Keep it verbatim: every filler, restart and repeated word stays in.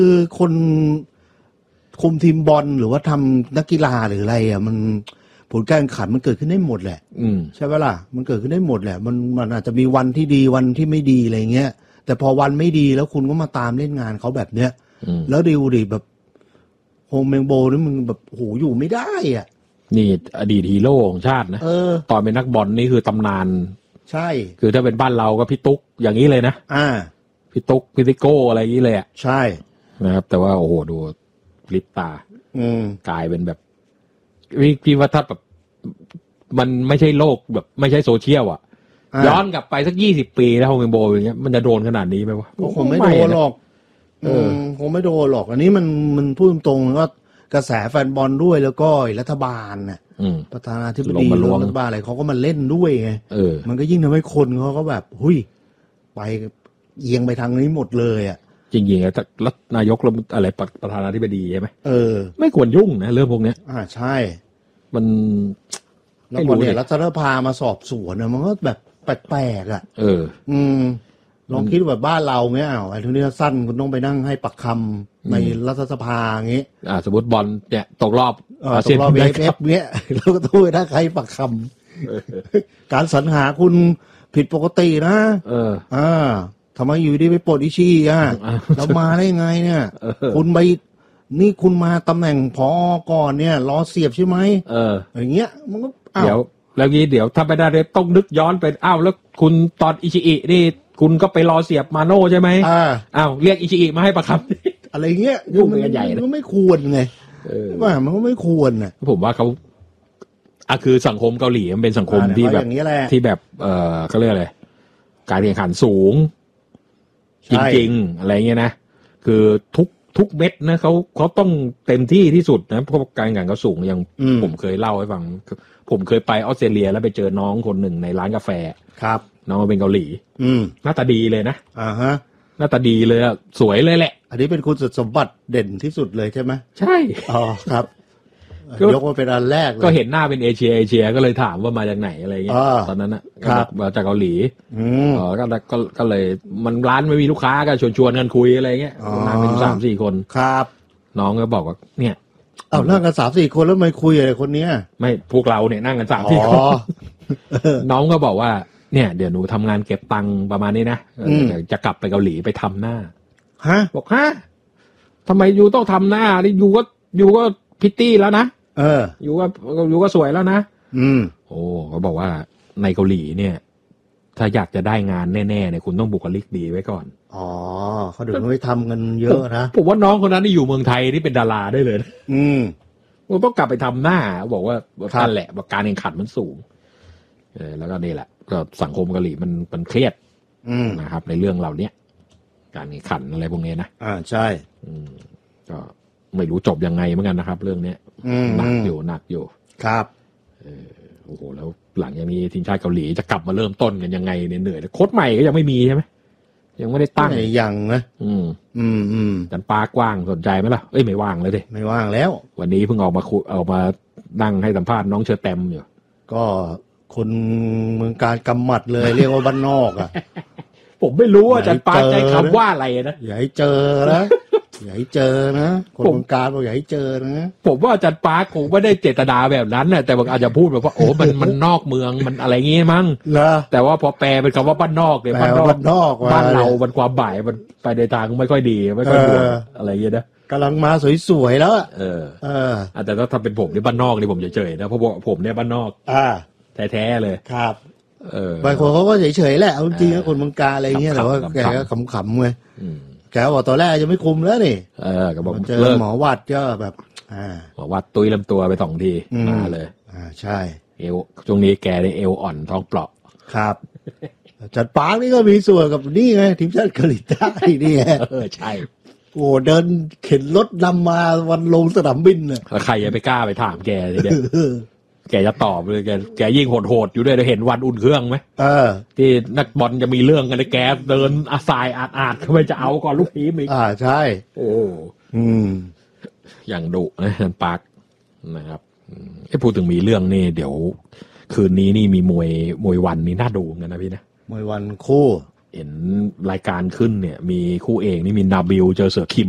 คือคนคุมทีมบอลหรือว่าทำนักกีฬาหรืออะไรอ่ะมันผลการแข่งขันมันเกิดขึ้นได้หมดแหละใช่ไหมล่ะมันเกิดขึ้นได้หมดแหละมันมันอาจจะมีวันที่ดีวันที่ไม่ดีอะไรเงี้ยแต่พอวันไม่ดีแล้วคุณก็มาตามเล่นงานเขาแบบเนี้ยแล้วดิวดิแบบโฮมเมงโบนี่มึงแบบโหอยู่ไม่ได้อ่ะนี่อดีตฮีโร่ของชาตินะตอนเป็นนักบอลนี่คือตำนานใช่คือถ้าเป็นบ้านเราก็พี่ตุ๊กอย่างนี้เลยนะอ่าพี่ตุ๊กพี่ติโก้อะไรอย่างนี้เลยอ่ะใช่นะครับแต่ว่าโอ้โหดูลิปตาอืมกลายเป็นแบบพี่ว่าถ้าแบบมันไม่ใช่โลกแบบไม่ใช่โซเชียลอ่ะย้อนกลับไปสักยี่สิบปีแล้วโฮมโบอย่างเงี้ยมันจะโดนขนาดนี้ไหมวะคงไม่โดนหรอกเออคงไม่โดนหรอกอันนี้มันมันพูดตรงๆก็กระแสแฟนบอลด้วยแล้วก็รัฐบาลน่ะประธานาธิบดีรัฐบาลอะไรเขาก็มาเล่นด้วยไงมันก็ยิ่งทำให้คนเขาก็แบบหุยไปเอียงไปทางนี้หมดเลยอ่ะจริงๆแต่รัฐนายกอะไรประธานาธิบดีใช่ไหมเออไม่ควรยุ่งนะเรื่องพวกนี้อ่าใช่มันแล้วคนเนี่ยรัฐสภามาสอบสวนมันก็แบบแปลกๆอ่ะเอออืมลองคิดแบบบ้านเราเงี้ยอ้าวไอ้ทุกนี้สั้นคุณต้องไปนั่งให้ปักคำในรัฐสภาอย่างงี้อ่าสมมติบอลเนี่ยตกรอบตกรอบเอฟเอฟเงี้ยเราก็ต้องไปนั่งให้ปักคำการสรรหาคุณผิดปกตินะเอออ่าทำไมอยู่ดีไปปลดอิชี่อ่ะเรามาได้ไงเนี่ยคุณไปนี่คุณมาตำแหน่งผอก่อนเนี่ยรอเสียบใช่ไหมเอออย่างเงี้ยมันก็เดี๋ยวแล้วงี้เดี๋ยวถ้าไปได้ต้องนึกย้อนไปอ้าวแล้วคุณตอนอิชิอินี่คุณก็ไปรอเสียบมาโน่ใช่ไหมอ่าอ้าวเรียกอิชิอิมาให้ประคับอะไรเงี้ยยุ่งกันใหญ่มันไม่ควรไงว่ามันก็ไม่ควรน่ะผมว่าเขาอ่ะคือสังคมเกาหลีมันเป็นสังคมที่แบบที่แบบเออเขาเรียกอะไรการแข่งขันสูงจริงๆอะไรเงี้ยนะคือทุกทุกเม็ดนะเขาเขาต้องเต็มที่ที่สุดนะเพราะการแข่งขันเขาสูงอย่างผมเคยเล่าให้ฟังผมเคยไปออสเตรเลียแล้วไปเจอน้องคนหนึ่งในร้านกาแฟครับน้องเป็นเกาหลีอืมหน้าตาดีเลยนะอ่าฮะหน้าตาดีเลยอ่ะสวยเลยแหละอันนี้เป็นคุณสมบัติเด่นที่สุดเลยใช่ไหมใช่อ๋อครับยกมาเป็นอันแรกเลยก็เห็นหน้าเป็นเอเชียเอเชียก็เลยถามว่ามาจากไหนอะไรเงี้ยตอนนั้นนะมาจากเกาหลีอ๋อก็ก็ก็เลยมันร้านไม่มีลูกค้าก็ชวนชวนกันคุยอะไรเงี้ยนั่งกันสามสี่คนครับน้องก็บอกว่าเนี่ยเอานั่งกันสามสี่คนแล้วไม่คุยอะไรคนเนี้ยไม่พวกเราเนี่ยนั่งกันสามสี่คนน้องก็บอกว่าเนี่ยเดี๋ยวหนูทำงานเก็บตังค์ประมาณนี้นะจะกลับไปเกาหลีไปทำหน้าฮะบอกฮะทำไมยูต้องทำหน้านี่ยูก็ยูก็พิตตี้แล้วนะเออยูก็ยูก็สวยแล้วนะอืมโอ้เขาบอกว่าในเกาหลีเนี่ยถ้าอยากจะได้งานแน่ๆเนี่ยคุณต้องบุคลิกดีไว้ก่อนอ๋อเขาถึงไม่ทำกันเยอะนะผมว่าน้องคนนั้นที่อยู่เมืองไทยนี่เป็นดาราได้เลยอืมมันต้องกลับไปทำหน้าบอกว่าท่านแหละว่าการแข่งขันมันสูงเออแล้วก็นี่แหละก็สังคมเกาหลีมันมันเครียดนะครับในเรื่องเหล่านี้การแข่งขันอะไรพวกนี้นะอ่าใช่อืมก็ไม่รู้จบยังไงเหมือนกันนะครับเรื่องนี้หนักอยู่หนักอยู่ครับเออโอ้โหแล้วหลังจากนี้ทีมชาติเกาหลีจะกลับมาเริ่มต้นกันยังไงเหนื่อยๆโค้ชใหม่ก็ยังไม่มีใช่ไหมยังไม่ได้ตั้งยังนะอืมอืมอืมจันปากว้างสนใจไหมล่ะเอ้ยไม่ว่างเลยดิไม่ว่างแล้ววันนี้เพิ่งออกมาคุยออกมานั่งให้สัมภาษณ์น้องเชอร์แตมอยู่ก็คนเมืองการกำหมัดเลยเรียกว่าบ้านนอกอ่ะผมไม่รู้ว่าจันปาใช้คำว่าอะไรนะอย่าให้เจอนะอย่าให้เจอนะคนเมืองการบอกอย่าให้เจอนะผมว่าจันปาคงไม่ได้เจตนาแบบนั้นแหละแต่บางอาจจะพูดแบบว่าโอ้มันมันนอกเมืองมันอะไรงี้มั้งแต่ว่าพอแปลเป็นคำว่าบ้านนอกเนี่ยบ้านนอกบ้านเรามันความบ่ายมันไปในทางไม่ค่อยดีไม่ค่อยดีอะไรเงี้ยนะกำลังมาสวยๆแล้วเออเออแต่ถ้าเป็นผมในบ้านนอกนี่ผมเฉยๆนะเพราะว่าผมเนี่ยบ้านนอกอ่าแท้ๆเลยครับเออบางคนเขาก็เฉยๆแหละเอาจริงๆคนเมืองการอะไรเงี้ยแต่ว่าแกก็ขำๆไงแกบอกตอนแรกจะไม่คุมแล้วนี่เออก็บอกเจอหมอวัดก็แบบอ่าหมอวัดตุยลำตัวไปสองทีมาเลยอ่าใช่เอวช่วงนี้แกได้เอวอ่อนท้องเปราะครับจัดปาร์คนี่ก็มีส่วนกับนี่ไงทีมชาติเกาหลีใต้นี่ไงเออใช่โอ้เดินเข็นรถนำมาวันลงสนามบินน่ะแล้วใครจะไปกล้าไปถามแกเลยเนี่ยแกจะตอบเลยแกแกยิ่งโหดๆอยู่ด้วยเราเห็นวันอุ่นเครื่องไหมเออที่นักบอลจะมีเรื่องกันเลยแกเดินอาสายอาดอาดเขาไปจะเอาก่อนลูกทีมอีกอ่าใช่โอ้อืมอย่างดุนะนันปาร์คนะครับไอ้พูดถึงมีเรื่องนี่เดี๋ยวคืนนี้นี่มีมวยมวยวันนี่น่าดูกันนะพี่นะมวยวันคู่เห็นรายการขึ้นเนี่ยมีคู่เอกนี่มีนาบิลเจอเสือคิม